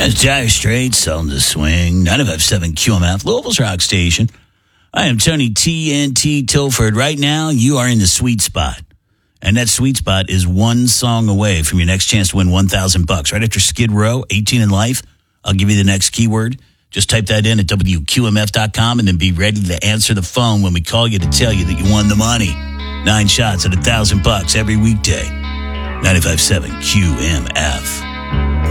That's Dire Straits on the swing. 95.7 QMF, Louisville's rock station. I am Tony TNT Tilford. Right now, you are in the sweet spot. And that sweet spot is one song away from your next chance to win $1,000. Right after Skid Row, 18 in Life, I'll give you the next keyword. Just type that in at WQMF.com and then be ready to answer the phone when we call you to tell you that you won the money. 9 shots at $1,000 every weekday. 95.7 QMF.